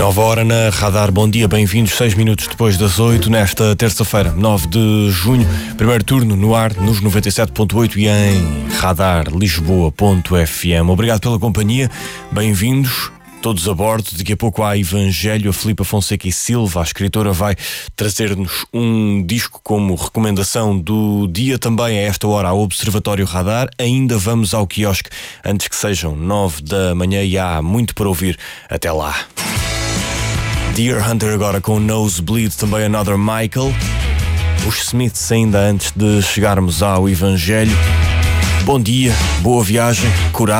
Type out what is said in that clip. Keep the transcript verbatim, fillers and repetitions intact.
Nova hora na Radar. Bom dia, bem-vindos. Seis minutos depois das oito, nesta terça-feira, nove de junho. Primeiro turno no ar, nos noventa e sete ponto oito e em radar lisboa ponto f m. Obrigado pela companhia. Bem-vindos. Todos a bordo. Daqui a pouco há Evangelho. A Filipa Fonseca e Silva, a escritora, vai trazer-nos um disco como recomendação do dia. Também a esta hora ao Observatório Radar. Ainda vamos ao quiosque antes que sejam nove da manhã e há muito para ouvir. Até lá. Deer Hunter agora com Nosebleed, também Another Michael. Os Smiths ainda antes de chegarmos ao Evangelho. Bom dia, boa viagem, coragem.